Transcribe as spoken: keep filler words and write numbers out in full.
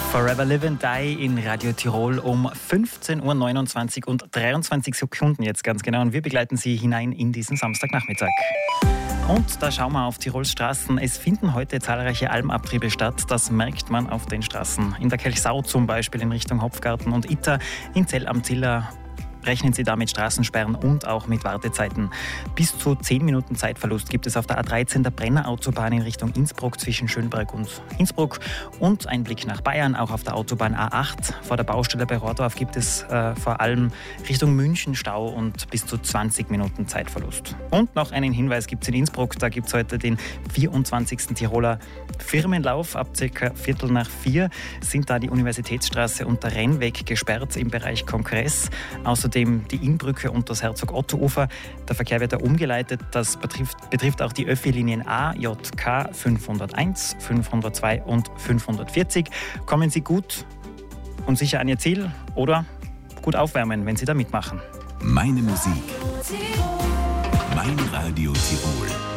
Forever Live and Die in Radio Tirol um fünfzehn Uhr neunundzwanzig und dreiundzwanzig Sekunden jetzt ganz genau. Und wir begleiten Sie hinein in diesen Samstagnachmittag. Und da schauen wir auf Tirols Straßen. Es finden heute zahlreiche Almabtriebe statt. Das merkt man auf den Straßen. In der Kelchsau zum Beispiel in Richtung Hopfgarten und Itter, in Zell am Ziller rechnen Sie da mit Straßensperren und auch mit Wartezeiten. Bis zu zehn Minuten Zeitverlust gibt es auf der A dreizehn der Brenner-Autobahn in Richtung Innsbruck zwischen Schönberg und Innsbruck. Und ein Blick nach Bayern, auch auf der Autobahn A acht. Vor der Baustelle bei Rohrdorf gibt es äh, vor allem Richtung München Stau und bis zu zwanzig Minuten Zeitverlust. Und noch einen Hinweis gibt es in Innsbruck. Da gibt es heute den vierundzwanzigsten Tiroler Firmenlauf. Ab ca. Viertel nach vier sind da die Universitätsstraße und der Rennweg gesperrt im Bereich Kongress. Außerdem die Innbrücke und das Herzog-Otto-Ufer. Der Verkehr wird da umgeleitet. Das betrifft, betrifft auch die Öffi-Linien A, J K fünfhunderteins, fünfhundertzwei und fünfhundertvierzig. Kommen Sie gut und sicher an Ihr Ziel oder gut aufwärmen, wenn Sie da mitmachen. Meine Musik. Mein Radio Tirol.